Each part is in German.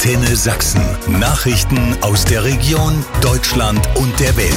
Antenne Sachsen. Nachrichten aus der Region, Deutschland und der Welt.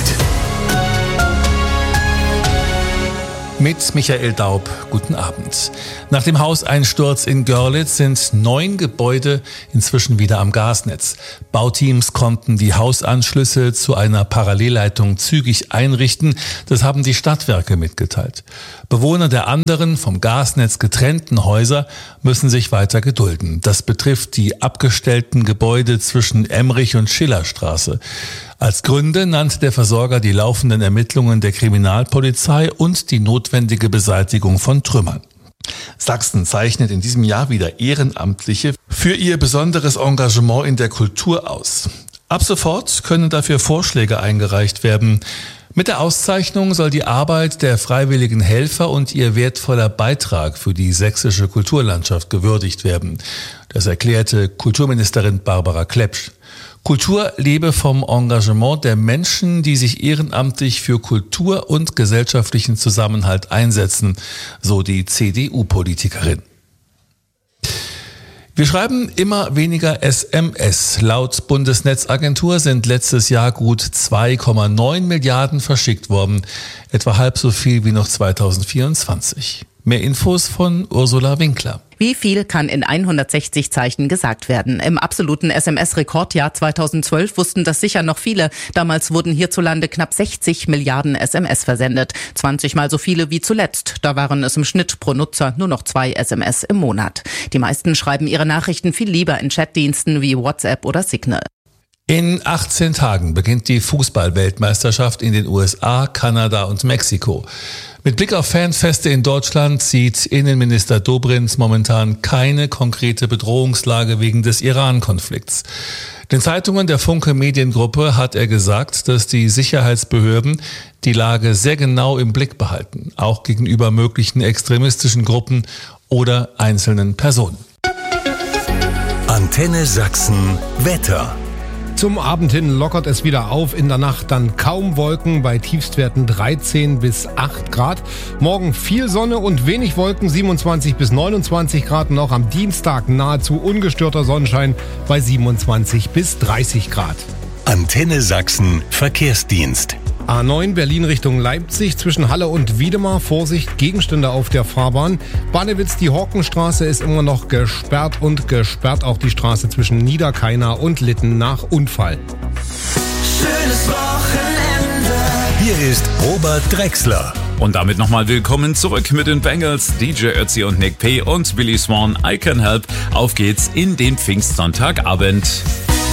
Mit Michael Daub, guten Abend. Nach dem Hauseinsturz in Görlitz sind 9 Gebäude inzwischen wieder am Gasnetz. Bauteams konnten die Hausanschlüsse zu einer Parallelleitung zügig einrichten. Das haben die Stadtwerke mitgeteilt. Bewohner der anderen vom Gasnetz getrennten Häuser müssen sich weiter gedulden. Das betrifft die abgestellten Gebäude zwischen Emmerich und Schillerstraße. Als Gründe nannte der Versorger die laufenden Ermittlungen der Kriminalpolizei und die notwendige Beseitigung von Trümmern. Sachsen zeichnet in diesem Jahr wieder Ehrenamtliche für ihr besonderes Engagement in der Kultur aus. Ab sofort können dafür Vorschläge eingereicht werden. Mit der Auszeichnung soll die Arbeit der freiwilligen Helfer und ihr wertvoller Beitrag für die sächsische Kulturlandschaft gewürdigt werden. Das erklärte Kulturministerin Barbara Klepsch. Kultur lebe vom Engagement der Menschen, die sich ehrenamtlich für Kultur und gesellschaftlichen Zusammenhalt einsetzen, so die CDU-Politikerin. Wir schreiben immer weniger SMS. Laut Bundesnetzagentur sind letztes Jahr gut 2,9 Milliarden verschickt worden, etwa halb so viel wie noch 2024. Mehr Infos von Ursula Winkler. Wie viel kann in 160 Zeichen gesagt werden? Im absoluten SMS-Rekordjahr 2012 wussten das sicher noch viele. Damals wurden hierzulande knapp 60 Milliarden SMS versendet. 20 Mal so viele wie zuletzt. Da waren es im Schnitt pro Nutzer nur noch 2 SMS im Monat. Die meisten schreiben ihre Nachrichten viel lieber in Chatdiensten wie WhatsApp oder Signal. In 18 Tagen beginnt die Fußball-Weltmeisterschaft in den USA, Kanada und Mexiko. Mit Blick auf Fanfeste in Deutschland sieht Innenminister Dobrindt momentan keine konkrete Bedrohungslage wegen des Iran-Konflikts. Den Zeitungen der Funke Mediengruppe hat er gesagt, dass die Sicherheitsbehörden die Lage sehr genau im Blick behalten, auch gegenüber möglichen extremistischen Gruppen oder einzelnen Personen. Antenne Sachsen Wetter. Zum Abend hin lockert es wieder auf, in der Nacht dann kaum Wolken bei Tiefstwerten 13 bis 8 Grad. Morgen viel Sonne und wenig Wolken, 27 bis 29 Grad. Und auch am Dienstag nahezu ungestörter Sonnenschein bei 27 bis 30 Grad. Antenne Sachsen Verkehrsdienst. A9 Berlin Richtung Leipzig zwischen Halle und Wiedemar. Vorsicht, Gegenstände auf der Fahrbahn. Barnewitz, die Horkenstraße ist immer noch gesperrt und gesperrt auch die Straße zwischen Niederkaina und Litten nach Unfall. Schönes Wochenende. Hier ist Robert Drexler. Und damit nochmal willkommen zurück mit den Bengals, DJ Ötzi und Nick P. und Billy Swan, I Can Help. Auf geht's in den Pfingstsonntagabend.